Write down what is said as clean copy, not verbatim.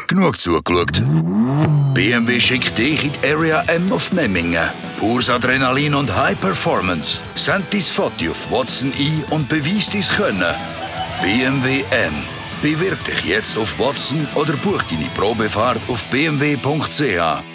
Genug zugeschaut. BMW schickt dich in die Area M auf Memmingen. Pures Adrenalin und High Performance. Send dein Foto auf Watson ein und beweis dein Können. BMW M. Bewirb dich jetzt auf Watson oder buch deine Probefahrt auf bmw.ch.